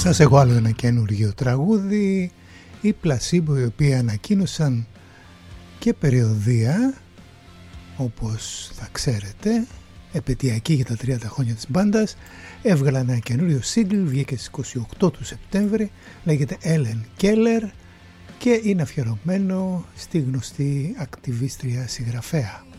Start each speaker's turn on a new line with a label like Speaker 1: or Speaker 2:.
Speaker 1: Σας έχω άλλο ένα καινούργιο τραγούδι, οι Πλασίμπο, οι οποίοι ανακοίνωσαν και περιοδεία, όπως θα ξέρετε, επαιτειακή για τα 30 χρόνια της μπάντας. Έβγαλαν ένα καινούριο single, βγήκε στις 28 του Σεπτέμβρη, λέγεται Ellen Keller και είναι αφιερωμένο στη γνωστή ακτιβίστρια συγγραφέα.